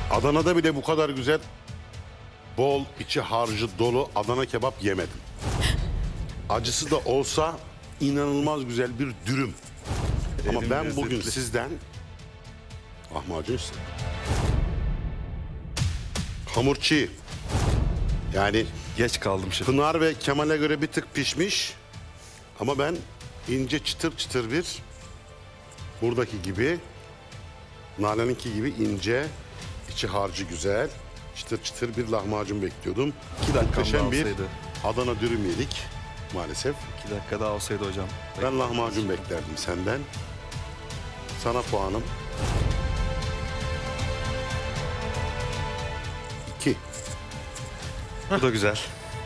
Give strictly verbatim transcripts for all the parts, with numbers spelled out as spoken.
Adana'da bile bu kadar güzel, bol, içi harcı dolu Adana kebap yemedim. Acısı da olsa inanılmaz güzel bir dürüm. Ama Elim ben lezzetli. bugün sizden lahmacun istedim. Hamur çiğ. Yani Geç kaldım şefim. Pınar ve Kemal'e göre bir tık pişmiş. Ama ben ince çıtır çıtır bir, buradaki gibi, Nalan'ınki gibi ince, içi harcı güzel, çıtır çıtır bir lahmacun bekliyordum. İki dakikam daha Muhteşem bir olsaydı. Adana dürüm yedik maalesef. İki dakika daha olsaydı hocam. Ben lahmacun beklerdim senden. Sana puanım iki. Bu da güzel.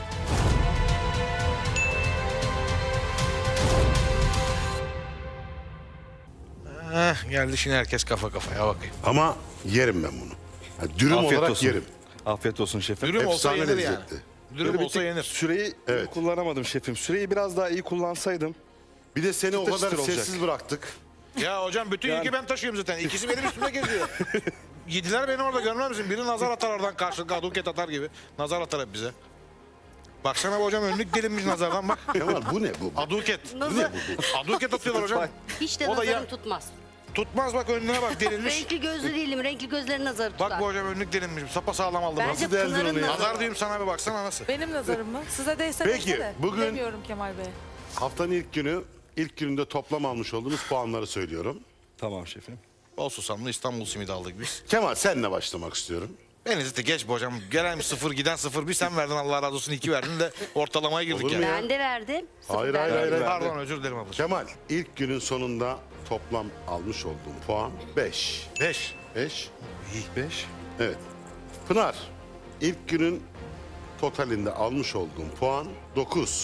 Heh, geldi şimdi herkes kafa kafaya bakayım. Ama yerim ben bunu. Yani dürüm Afiyet olarak olsun. yerim. Afiyet olsun şefim. Dürüm olsa Efsane yenir yani. lezzetli. Dürüm Böyle bir olsa tık yenir. Süreyi Evet. iyi kullanamadım şefim. Süreyi biraz daha iyi kullansaydım. Bir de seni o Çıtır kadar çıtır olacak. sessiz bıraktık. Ya hocam bütün Yani- yükü ben taşıyorum zaten. İkisi benim üstümde geziyor. Yediler beni orada, görmez misin? Biri nazar atar oradan karşılıklı aduket atar gibi. Nazar atar hep bize. Baksana bu hocam, önlük delinmiş nazardan bak. Kemal bu ne bu? Aduket. Nazar, Aduket atıyorlar hocam. hiç de O da nazarım ya- tutmaz. Tutmaz bak, önüne bak, delinmiş. Renkli gözlü değilim. Renkli gözlerin nazarı tutar. Bak bu hocam, önlük delinmiş. Sapa sağlam aldım. Bence Nasıl derdin Pınar'ın onu ya? nazarı. Nazar diyeyim sana, bir baksana nasıl. Benim nazarım mı? Size değse Peki, değse de. bugün- Bilemiyorum Kemal Bey. Haftanın ilk günü, ilk gününde toplam almış olduğunuz puanları söylüyorum. Tamam şefim. Bol susamlı İstanbul simidi aldık biz. Kemal senle başlamak istiyorum. Beni zaten geç bu hocam. Gelen sıfır, giden sıfır. Bir sen verdin, Allah razı olsun, iki verdin de ortalamaya girdik Olur mu yani. ya? Ben de verdim. Sıfır Hayır, ben hayır, de hayır, verdim. hayır. Pardon, özür dilerim ablacığım. Kemal, ilk günün sonunda toplam almış olduğum puan beş. Beş. beş. Beş. Evet. Pınar, ilk günün totalinde almış olduğum puan dokuz.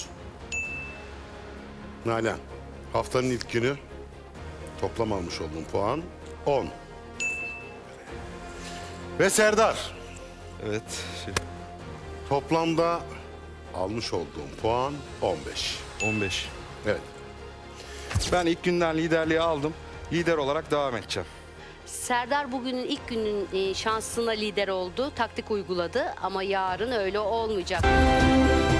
Nalan, haftanın ilk günü toplam almış olduğum puan on. Ve Serdar, Evet şefim. toplamda almış olduğum puan on beş. on beş. Evet. Ben ilk günden liderliği aldım. Lider olarak devam edeceğim. Serdar bugünün ilk günün e, şansına lider oldu. Taktik uyguladı ama yarın öyle olmayacak.